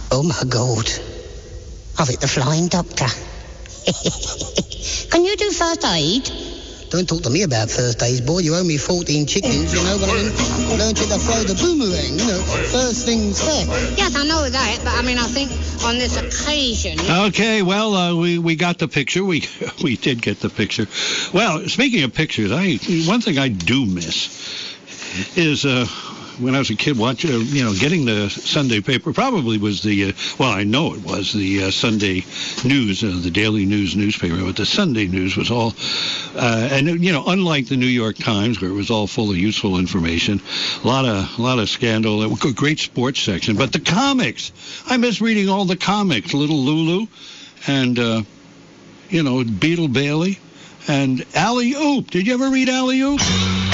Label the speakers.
Speaker 1: Oh, my God. I've hit the flying doctor. Can you do first aid? Don't talk to me about first aid, boy. You owe me 14 chickens, you know, but I learned you to throw the boomerang, you know, first things first. Yes, I know that, but I mean, I think on this occasion...
Speaker 2: Okay, well, we got the picture. We did get the picture. Well, speaking of pictures, one thing I do miss is... when I was a kid, getting the Sunday paper probably was I know it was the Sunday News, the Daily News newspaper, but the Sunday News was all, unlike the New York Times, where it was all full of useful information, a lot of scandal, a great sports section, but the comics, I miss reading all the comics, Little Lulu, and, Beetle Bailey, and Alley Oop. Did you ever read Alley Oop?